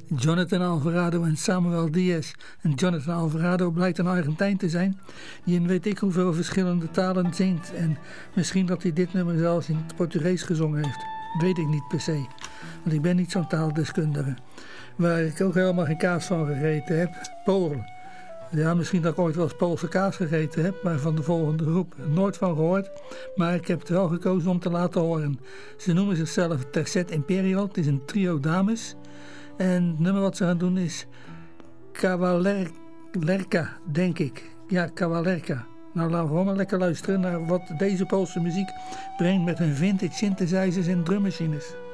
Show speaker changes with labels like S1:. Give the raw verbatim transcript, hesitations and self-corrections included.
S1: Jonathan Alvarado en Samuel Diaz. En Jonathan Alvarado blijkt een Argentijn te zijn die in weet ik hoeveel verschillende talen zingt. En misschien dat hij dit nummer zelfs in het Portugees gezongen heeft. Weet ik niet per se, want ik ben niet zo'n taaldeskundige. Waar ik ook helemaal geen kaas van gegeten heb, Polen. Ja, misschien dat ik ooit wel eens Poolse kaas gegeten heb, maar van de volgende groep nooit van gehoord. Maar ik heb het wel gekozen om te laten horen. Ze noemen zichzelf Tercet Imperial, het is een trio dames. En het nummer wat ze gaan doen is Kawalerka, denk ik. Ja, Kawalerka. Nou, laten we gewoon maar lekker luisteren naar wat deze Poolse muziek brengt met hun vintage synthesizers en drummachines.